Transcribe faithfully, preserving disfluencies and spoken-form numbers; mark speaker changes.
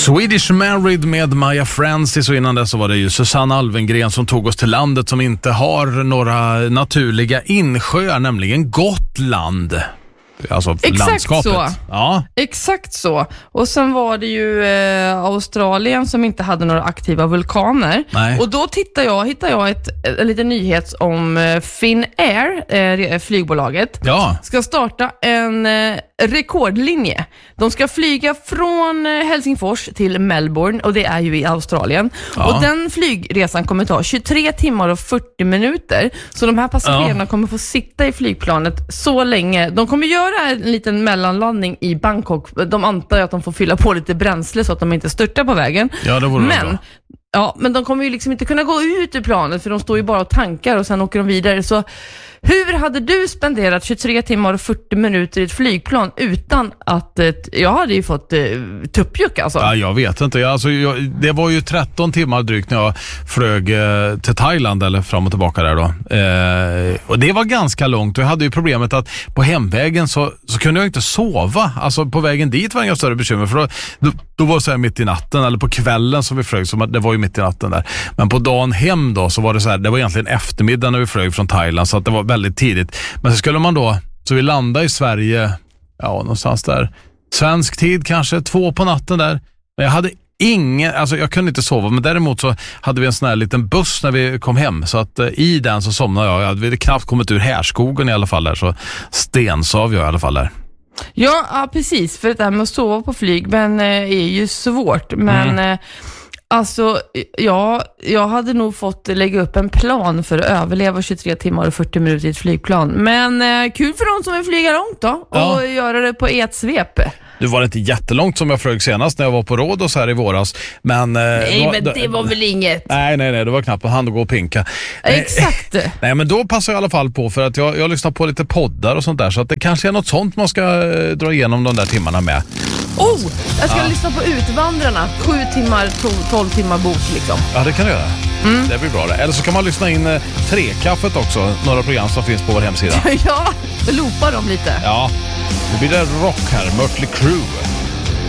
Speaker 1: Swedish Married med Maja Francis, och innan dess så var det ju Susanne Alvengren som tog oss till landet som inte har några naturliga insjöar, nämligen Gotland. Alltså
Speaker 2: exakt
Speaker 1: landskapet.
Speaker 2: Så.
Speaker 1: Ja.
Speaker 2: Exakt så. Och sen var det ju eh, Australien som inte hade några aktiva vulkaner.
Speaker 1: Nej.
Speaker 2: Och då tittar jag, hittar jag ett, en liten nyhet om eh, Finnair, eh, flygbolaget,
Speaker 1: Ja.
Speaker 2: ska starta en eh, rekordlinje. De ska flyga från eh, Helsingfors till Melbourne, och det är ju i Australien.
Speaker 1: Ja.
Speaker 2: Och den flygresan kommer ta tjugotre timmar och fyrtio minuter. Så de här passagerarna
Speaker 1: Ja.
Speaker 2: kommer få sitta i flygplanet så länge. De kommer göra en liten mellanlandning i Bangkok. De antar att de får fylla på lite bränsle så att de inte störtar på vägen.
Speaker 1: Ja, det vore
Speaker 2: men,
Speaker 1: bra.
Speaker 2: ja, men de kommer ju liksom inte kunna gå ut ur planet, för de står ju bara och tankar och sen åker de vidare. Så hur hade du spenderat tjugotre timmar och fyrtio minuter i ett flygplan utan att... Eh, jag hade ju fått eh, tuppjuck alltså.
Speaker 1: Ja, jag vet inte. Jag, alltså, jag, det var ju tretton timmar drygt när jag flög eh, till Thailand eller fram och tillbaka där då. Eh, och det var ganska långt. Jag hade ju problemet att på hemvägen så, så kunde jag inte sova. Alltså på vägen dit var det inga större bekymmer, för då, då, då var det så här mitt i natten, eller på kvällen som vi flög, så det var ju mitt i natten där. Men på dagen hem då så var det så här, det var egentligen eftermiddag när vi flög från Thailand, så att det var väldigt tidigt. Men så skulle man då, så vi landade i Sverige, ja, någonstans där, svensk tid kanske, två på natten där. Men jag hade ingen, alltså jag kunde inte sova, men däremot så hade vi en sån här liten buss när vi kom hem, så att eh, i den så somnade jag. Jag hade knappt kommit ur härskogen i alla fall där, så stensov jag i alla fall där.
Speaker 2: Ja, ja, precis. För det där med att sova på flyg men, eh, är ju svårt. Men
Speaker 1: Mm.
Speaker 2: eh, alltså, ja, jag hade nog fått lägga upp en plan för att överleva tjugotre timmar och fyrtio minuter i ett flygplan. Men eh, kul för de som vill flyga långt då, och
Speaker 1: Ja.
Speaker 2: göra det på ett svep.
Speaker 1: Det var inte jättelångt som jag flög senast när jag var på Rhodos här i våras. Men, eh,
Speaker 2: Nej,
Speaker 1: då,
Speaker 2: men det var väl inget.
Speaker 1: Nej, nej, nej, det var knappt på hand att gå och pinka.
Speaker 2: Exakt.
Speaker 1: Nej, men då passar jag i alla fall på, för att jag, jag lyssnar på lite poddar och sånt där, så att det kanske är något sånt man ska eh, dra igenom de där timmarna med.
Speaker 2: Oh, jag ska
Speaker 1: Ja.
Speaker 2: lyssna på Utvandrarna. Sju timmar, to- tolv timmar bok liksom.
Speaker 1: Ja, det kan du göra. Mm. Det blir bra det. Eller så kan man lyssna in eh, Trekaffet också, några program som finns på vår hemsida.
Speaker 2: Ja, loopar dem lite.
Speaker 1: Ja, nu blir det rock här, Mötley Crüe.